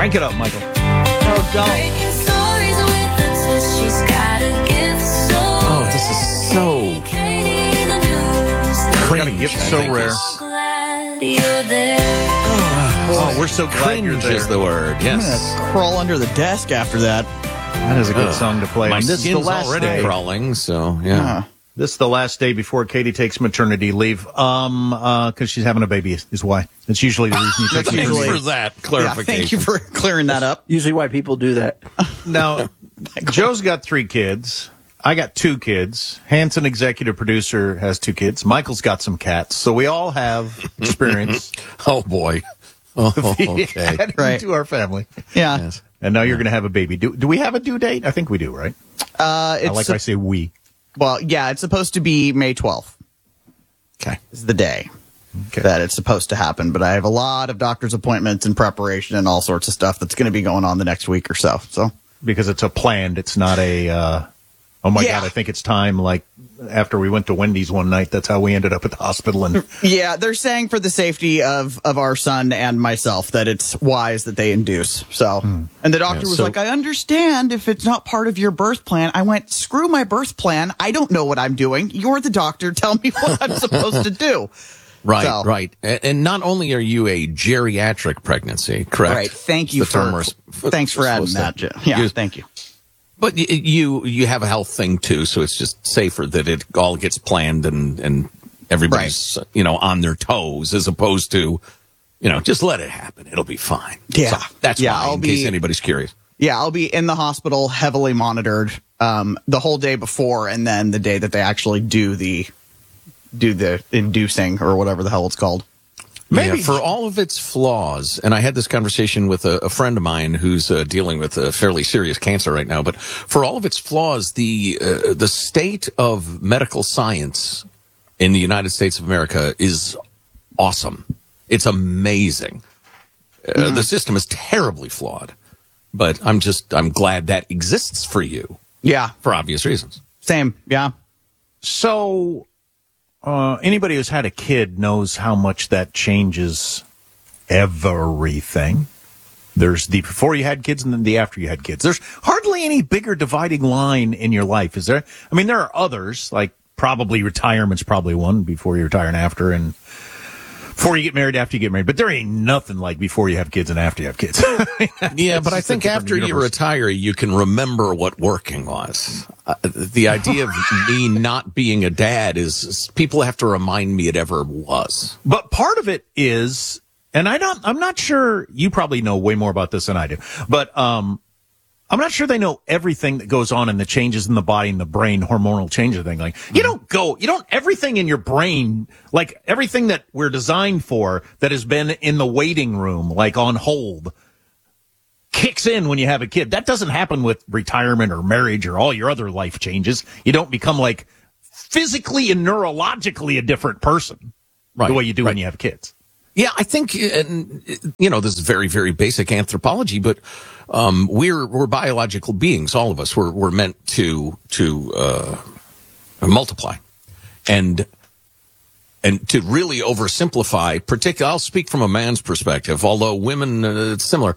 Crank it up, Michael. Oh, don't. Oh, this is so Got a gift so rare. Oh, we're so glad you're cringe there. is the word. I'm Yes. going to crawl under the desk after that. That is a good song to play. My And this is the skin's last already day. crawling, so yeah. This is the last day before Katie takes maternity leave. Because she's having a baby is why. It's usually the reason you take Thanks maternity for leave. that Yeah, clarification. thank you for clearing that up. Usually why people do that. Now, Joe's got 3 kids. I got 2 kids. Hanson, executive producer, has 2 kids. Michael's got some cats. So we all have experience Oh boy. Oh, okay. adding Right. to our family. Yeah. Yes. And now you're going to have a baby. Do we have a due date? I think we do, right? I say we. Well, yeah, it's supposed to be May 12th. Okay. Is the day Okay. that it's supposed to happen. But I have a lot of doctor's appointments and preparation and all sorts of stuff that's going to be going on the next week or so. So Because it's a planned. It's not a, oh my Yeah. God, I think it's time. Like after we went to Wendy's one night, that's how we ended up at the hospital. And yeah, they're saying for the safety of our son and myself that it's wise that they induce. So, and the doctor was so- like, I understand if it's not part of your birth plan. I went, screw my birth plan. I don't know what I'm doing. You're the doctor. Tell me what I'm supposed to do. Right, So- right. And not only are you a geriatric pregnancy, correct? Right. Thank you The term thanks for adding that. Yeah. use. Thank you. But you have a health thing too, so it's just safer that it all gets planned and everybody's on their toes as opposed to just let it happen. It'll be fine. Yeah. So that's Yeah, why, I'll in case be- anybody's curious. Yeah, I'll be in the hospital, heavily monitored, the whole day before, and then the day that they actually do the inducing or whatever the hell it's called. Maybe for all of its flaws, and I had this conversation with a friend of mine who's dealing with a fairly serious cancer right now. But for all of its flaws, the state of medical science in the United States of America is awesome. It's amazing. The system is terribly flawed, but I'm glad that exists for you Yeah, for obvious reasons. same. Yeah. so anybody who's had a kid knows how much that changes everything. There's the before you had kids and then the after you had kids. There's hardly any bigger dividing line in your life, is there? I mean, there are others, like probably retirement's probably one, before you retire and after, and before you get married, after you get married. But there ain't nothing like before you have kids and after you have kids. Yeah, It's but I just a think different after you universe. retire, you can remember what working was. The idea of me not being a dad is people have to remind me it ever was. But part of it is, and I'm not sure, you probably know way more about this than I do, but I'm not sure they know everything that goes on in the changes in the body and the brain, hormonal changes thing. Like, everything in your brain, like everything that we're designed for that has been in the waiting room, like on hold, kicks in when you have a kid. That doesn't happen with retirement or marriage or all your other life changes. You don't become like physically and neurologically a different person the way you do when you have kids. Yeah, I think, this is very, very basic anthropology, but we're biological beings, all of us. We're meant to multiply. And to really oversimplify, particularly, I'll speak from a man's perspective, although women, it's similar.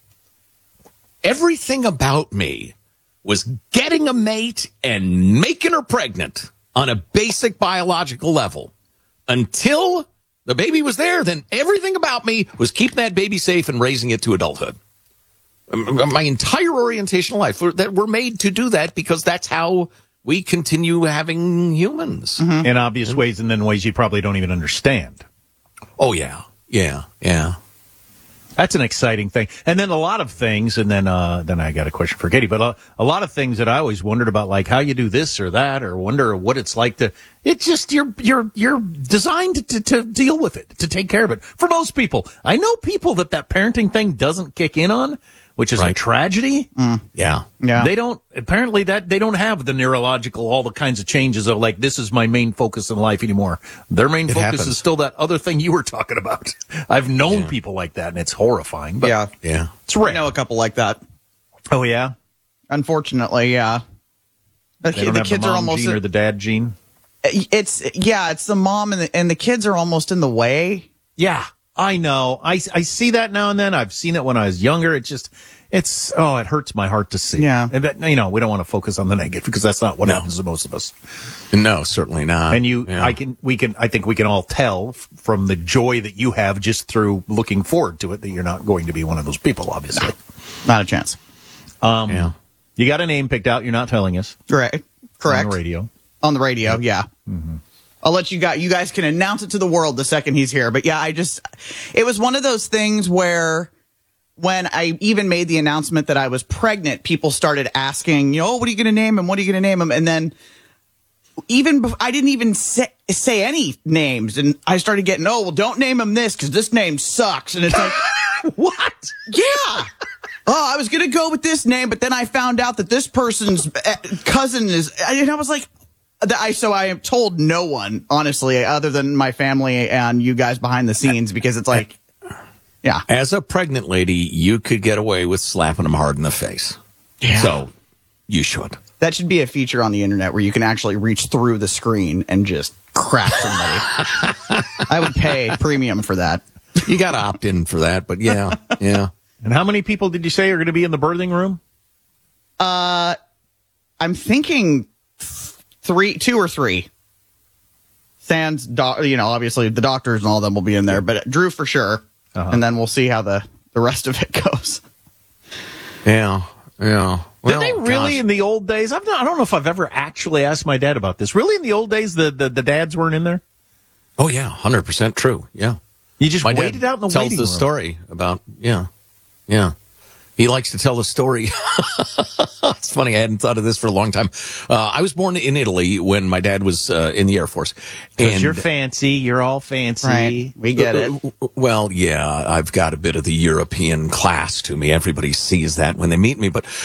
Everything about me was getting a mate and making her pregnant on a basic biological level. Until the baby was there, then everything about me was keeping that baby safe and raising it to adulthood. My entire orientational life, that we're made to do that because that's how we continue having humans. In obvious ways, and then ways you probably don't even understand. Oh, yeah. Yeah. That's an exciting thing. And then a lot of things, and then I got a question for Katie, but a lot of things that I always wondered about, like how you do this or that, or wonder what it's like it's just, you're designed to deal with it, to take care of it. For most people, I know people that parenting thing doesn't kick in on, which is a tragedy. Yeah. They don't have the neurological, all the kinds of changes of like, this is my main focus in life anymore. Their main focus happens. is still that other thing you were talking about. I've known people like that, and it's horrifying. But Yeah. it's rare. I know a couple like that. Oh, yeah? Unfortunately, yeah. They don't have the mom gene or the dad gene? It's the mom and the kids are almost in the way. Yeah. I know. I see that now and then. I've seen it when I was younger. It hurts my heart to see. Yeah. And that, we don't want to focus on the negative because that's not what happens to most of us. No, certainly not. And Yeah. I think we can all tell from the joy that you have just through looking forward to it that you're not going to be one of those people, obviously. Not a chance. Yeah. You got a name picked out. You're not telling us. Correct. On the radio. On the radio, yeah. Mm-hmm. I'll let you guys can announce it to the world the second he's here. But yeah, it was one of those things where when I even made the announcement that I was pregnant, people started asking, what are you going to name him? What are you going to name him? And then I didn't even say any names. And I started getting, don't name him this because this name sucks. And it's like, What? yeah. I was going to go with this name, but then I found out that this person's cousin and I was like, so I have told no one, honestly, other than my family and you guys behind the scenes, because it's like, yeah. As a pregnant lady, you could get away with slapping them hard in the face. Yeah. So you should. That should be a feature on the internet where you can actually reach through the screen and just crack somebody. I would pay premium for that. You got to opt in for that, but yeah. And how many people did you say are going to be in the birthing room? I'm thinking 2 or 3. Sans, obviously the doctors and all of them will be in there, but Drew for sure. Uh-huh. And then we'll see how the rest of it goes. Yeah. Did they really in the old days? I don't know if I've ever actually asked my dad about this. Really, in the old days, the dads weren't in there? Oh, yeah. 100% true. Yeah. You just My waited dad out in the tells waiting the room. story about, yeah. He likes to tell the story. It's funny. I hadn't thought of this for a long time. I was born in Italy when my dad was in the Air Force. Because you're fancy. You're all fancy. Right. We get it. Well, yeah, I've got a bit of the European class to me. Everybody sees that when they meet me. But,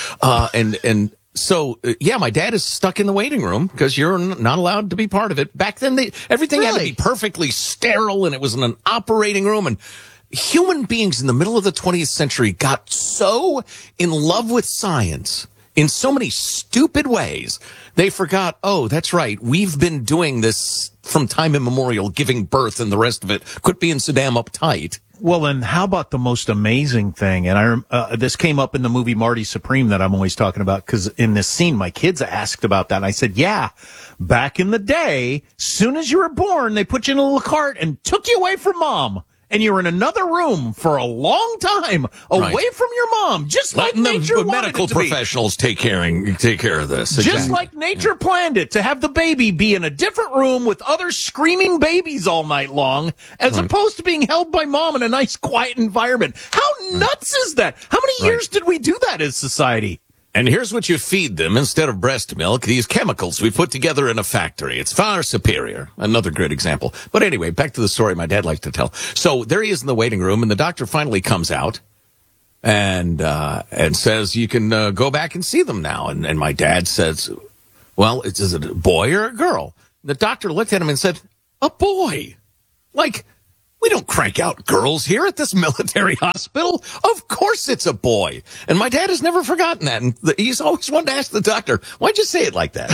so, my dad is stuck in the waiting room because you're not allowed to be part of it. Back then, everything had to be perfectly sterile, and it was in an operating room. And human beings in the middle of the 20th century got so in love with science in so many stupid ways, they forgot, that's right, we've been doing this from time immemorial, giving birth and the rest of it. Quit being so damn uptight. Well, and how about the most amazing thing? And this came up in the movie Marty Supreme that I'm always talking about, because in this scene, my kids asked about that. And I said, yeah, back in the day, soon as you were born, they put you in a little cart and took you away from mom. And you were in another room for a long time, away from your mom, just like nature wanted medical it to be. professionals take care of this. Just like nature planned it, to have the baby be in a different room with other screaming babies all night long, as opposed to being held by mom in a nice, quiet environment. How nuts is that? How many years did we do that as society? And here's what you feed them instead of breast milk, these chemicals we put together in a factory. It's far superior. Another great example. But anyway, back to the story my dad liked to tell. So there he is in the waiting room, and the doctor finally comes out and says, you can go back and see them now. And my dad says, well, is it a boy or a girl? The doctor looked at him and said, a boy. Like, we don't crank out girls here at this military hospital. Of course it's a boy. And my dad has never forgotten that. And he's always wanted to ask the doctor, why'd you say it like that?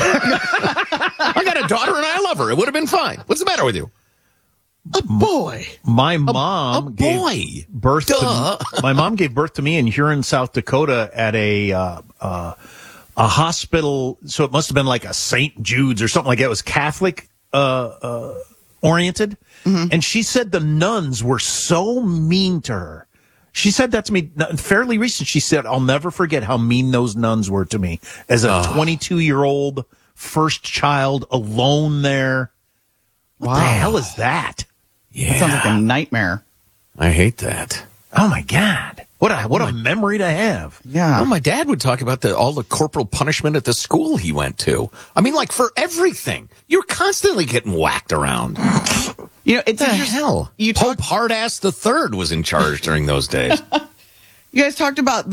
I got a daughter and I love her. It would have been fine. What's the matter with you? A boy. My mom gave birth to my mom gave birth to me in Huron, South Dakota at a hospital. So it must have been like a St. Jude's or something like that. It was Catholic oriented. Mm-hmm. And she said the nuns were so mean to her. She said that to me fairly recent. She said, I'll never forget how mean those nuns were to me as a 22-year-old first child alone there. What the hell is that? Yeah. That sounds like a nightmare. I hate that. Oh my God. What a memory to have. Yeah. Well, my dad would talk about all the corporal punishment at the school he went to. I mean, like for everything. You're constantly getting whacked around. It's the hell. Pope Hardass III was in charge during those days. You guys talked about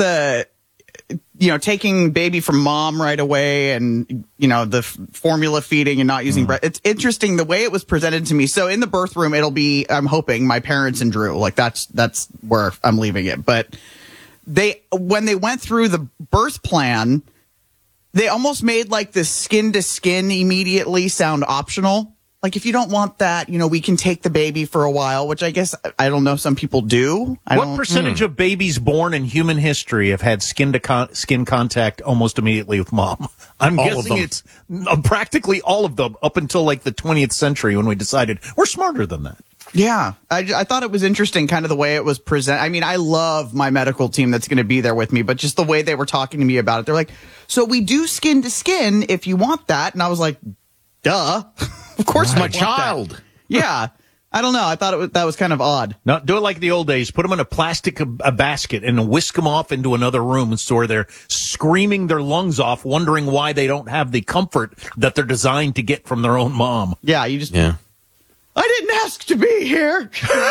taking baby from mom right away and, the formula feeding and not using breast. It's interesting the way it was presented to me. So in the birth room, it'll be, I'm hoping, my parents and Drew. Like that's where I'm leaving it. But when they went through the birth plan, they almost made like the skin to skin immediately sound optional. like, if you don't want that, we can take the baby for a while, which I guess, I don't know, some people do. What percentage of babies born in human history have had skin contact almost immediately with mom? I'm All of guessing them. it's practically all of them up until like the 20th century when we decided we're smarter than that. Yeah, I thought it was interesting, kind of the way it was presented. I mean, I love my medical team that's going to be there with me, but just the way they were talking to me about it. They're like, so we do skin to skin if you want that. And I was like, duh. Of course, My child. Yeah. I don't know. I thought that was kind of odd. No, do it like the old days. Put them in a plastic basket and whisk them off into another room and store there, screaming their lungs off, wondering why they don't have the comfort that they're designed to get from their own mom. Yeah, you just. Yeah. I didn't ask to be here.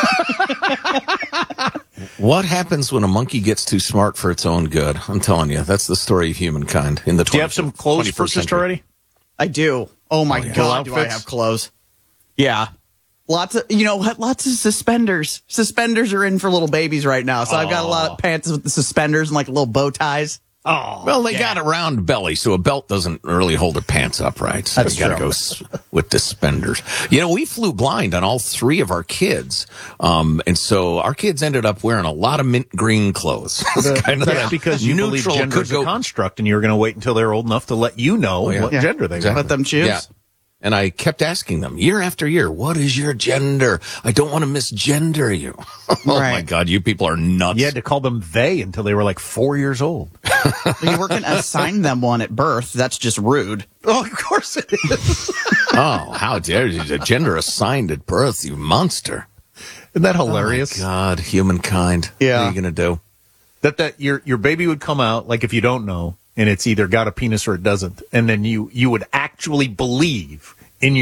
What happens when a monkey gets too smart for its own good? I'm telling you, that's the story of humankind in the 20th. Do you have some clothes 21st purchased century. already? I do. Oh my God, do I outfits? have clothes? Yeah. Lots of, lots of suspenders. Suspenders are in for little babies right now. So I've got a lot of pants with the suspenders and like little bow ties. Oh, Well, they got a round belly, so a belt doesn't really hold their pants up, right? So That's you got to true. go with suspenders. We flew blind on all three of our kids, and so our kids ended up wearing a lot of mint green clothes. It's kind of that's that because you believe neutral gender could is a go. construct, and you're going to wait until they're old enough to let you know yeah. what Yeah. gender they Exactly. are. Let them choose. Yeah. And I kept asking them year after year, what is your gender? I don't want to misgender you. Oh Right. my God, you people are nuts. You had to call them they until they were like 4 years old. You weren't going to assign them one at birth. That's just rude. Oh, of course it is. Oh, how dare you? The gender assigned at birth, you monster. Isn't that hilarious? Oh my God, humankind. Yeah. What are you going to do? That your baby would come out, like if you don't know, and it's either got a penis or it doesn't, and then you would actually believe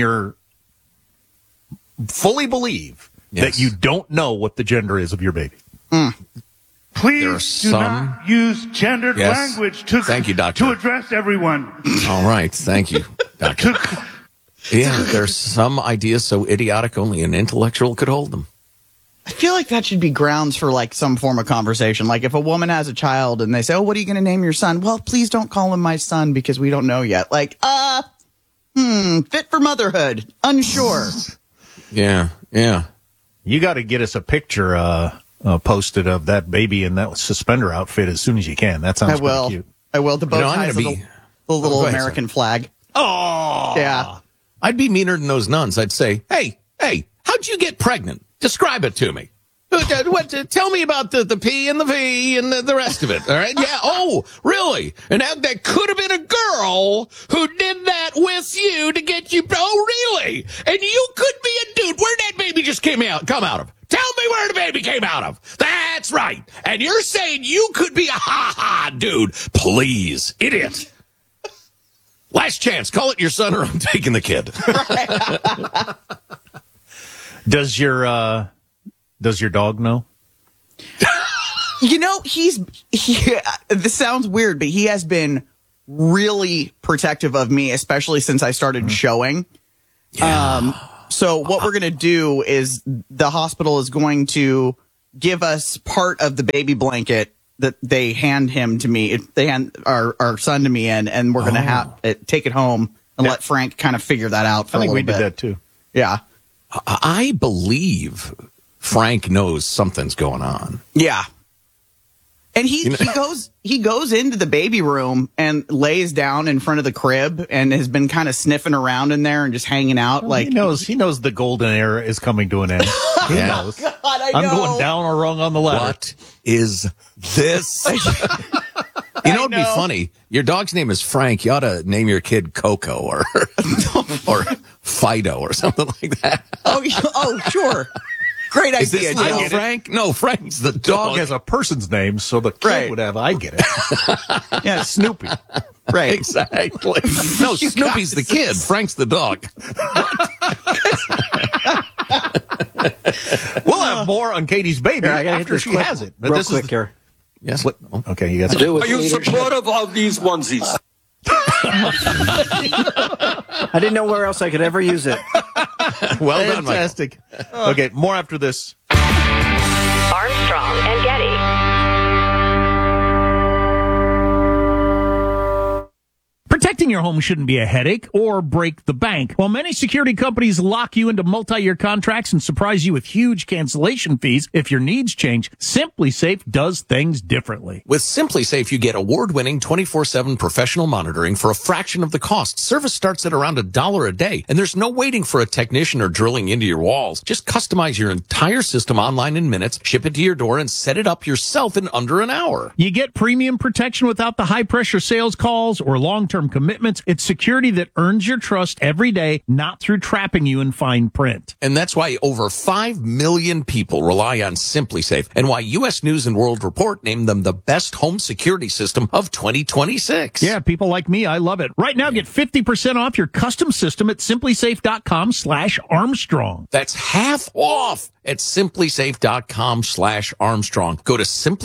fully believe Yes. that you don't know what the gender is of your baby. There are Please do some- not use gendered Yes. language Thank you, Doctor. to address everyone. All right. Thank you, Doctor. Yeah, there's some ideas so idiotic only an intellectual could hold them. I feel like that should be grounds for like some form of conversation. Like if a woman has a child and they say, "Oh, what are you going to name your son?" Well, please don't call him my son because we don't know yet. Like, fit for motherhood. Unsure. Yeah, yeah. You got to get us a picture posted of that baby in that suspender outfit as soon as you can. That sounds I will. pretty cute. I will. The bow I'm ties gonna with be. the little Go ahead, American flag. Oh, Yeah. I'd be meaner than those nuns. I'd say, hey, how'd you get pregnant? Describe it to me. Tell me about the P and the V and the rest of it. All right. Yeah. Oh, really? And that could have been a girl who did that with you to get you. Oh, really? And you could be a dude. Where'd that baby just come out of? Tell me where the baby came out of. That's right. And you're saying you could be a ha-ha dude. Please, idiot. Last chance. Call it your son or I'm taking the kid. Does your dog know? This sounds weird, but he has been really protective of me, especially since I started showing. So what we're going to do is the hospital is going to give us part of the baby blanket that they hand him to me. They hand our son to me and we're going to take it home and let Frank kind of figure that out for I think a we little did bit. that too. Yeah. I believe Frank knows something's going on. Yeah. And he goes into the baby room and lays down in front of the crib and has been kind of sniffing around in there and just hanging out. He knows the golden era is coming to an end. He Yeah. knows. God, I I'm know. going down or wrong on the ladder. What is this? It'd be funny. Your dog's name is Frank. You ought to name your kid Coco or Fido or something like that. Oh, sure. Great Is idea, this little Joe. Frank? No, Frank's the Dog dog. has a person's name, so the kid Right. would have. I get it. Yeah, Snoopy. right. Exactly. No, Snoopy's the kid. Frank's the dog. We'll have more on Katie's baby Here, I gotta hit after this she clip has it. But real this quick is here. Yes. okay. You got Do with Are you leadership. supportive of these onesies? I didn't know where else I could ever use it. Well done, Michael. fantastic. Okay, more after this. Armstrong and Getty. Protecting Protecting your home shouldn't be a headache or break the bank. While many security companies lock you into multi-year contracts and surprise you with huge cancellation fees if your needs change, SimpliSafe does things differently. With SimpliSafe, you get award-winning 24/7 professional monitoring for a fraction of the cost. Service starts at around $1 a day, and there's no waiting for a technician or drilling into your walls. Just customize your entire system online in minutes, ship it to your door, and set it up yourself in under an hour. You get premium protection without the high-pressure sales calls or long-term commitments. It's security that earns your trust every day, not through trapping you in fine print. And that's why over 5 million people rely on SimpliSafe, and why U.S. News & World Report named them the best home security system of 2026. Yeah, people like me, I love it. Right now, get 50% off your custom system at SimpliSafe.com/Armstrong. That's half off at SimpliSafe.com/Armstrong. Go to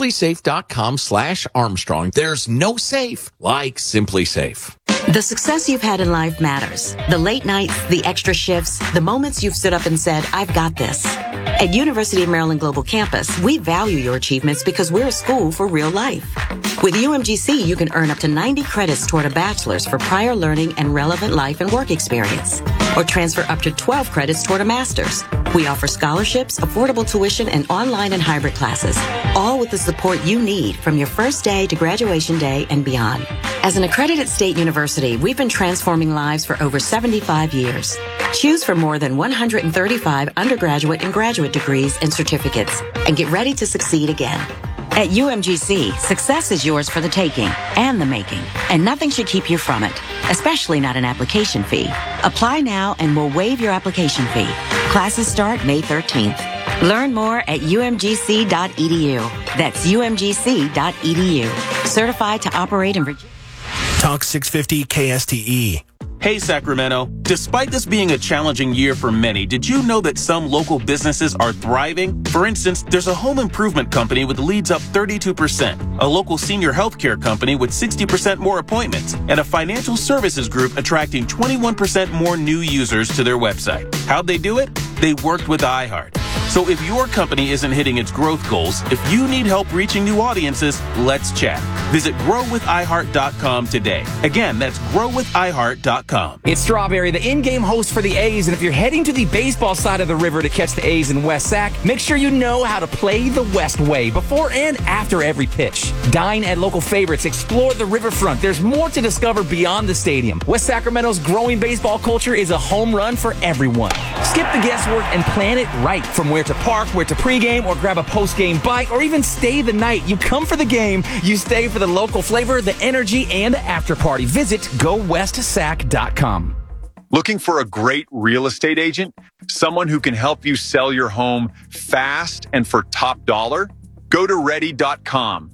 SimpliSafe.com/Armstrong. There's no safe like SimpliSafe. The success you've had in life matters. The late nights, the extra shifts, the moments you've stood up and said, I've got this. At University of Maryland Global Campus, we value your achievements because we're a school for real life. With UMGC, you can earn up to 90 credits toward a bachelor's for prior learning and relevant life and work experience, or transfer up to 12 credits toward a master's. We offer scholarships, affordable tuition, and online and hybrid classes, all with the support you need from your first day to graduation day and beyond. As an accredited state university, we've been transforming lives for over 75 years. Choose from more than 135 undergraduate and graduate degrees and certificates, and get ready to succeed again. At UMGC, success is yours for the taking and the making, and nothing should keep you from it, especially not an application fee. Apply now and we'll waive your application fee. Classes start May 13th. Learn more at umgc.edu. That's umgc.edu. Certified to operate in Virginia. Talk 650 KSTE. Hey Sacramento, despite this being a challenging year for many, did you know that some local businesses are thriving? For instance, there's a home improvement company with leads up 32%, a local senior healthcare company with 60% more appointments, and a financial services group attracting 21% more new users to their website. How'd they do it? They worked with iHeart. So if your company isn't hitting its growth goals, if you need help reaching new audiences, let's chat. Visit growwithiheart.com today. Again, that's growwithiheart.com. It's Strawberry, the in-game host for the A's, and if you're heading to the baseball side of the river to catch the A's in West Sac, make sure you know how to play the West way before and after every pitch. Dine at local favorites, explore the riverfront. There's more to discover beyond the stadium. West Sacramento's growing baseball culture is a home run for everyone. Skip the guesswork and plan it right. From where to park, where to pregame, or grab a postgame bite, or even stay the night. You come for the game, you stay for the local flavor, the energy, and the after party. Visit GoWestSac.com. Looking for a great real estate agent? Someone who can help you sell your home fast and for top dollar? Go to Ready.com,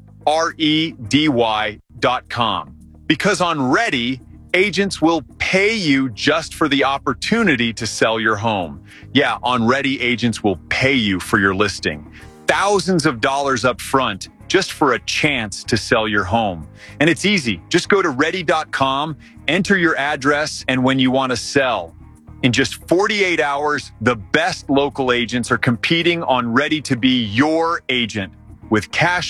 REDY.com. Because on Ready, agents will pay you just for the opportunity to sell your home. Yeah, on Ready, agents will pay you for your listing. Thousands of dollars up front just for a chance to sell your home. And it's easy. Just go to Ready.com, enter your address, and when you want to sell. In just 48 hours, the best local agents are competing on Ready to be your agent with cash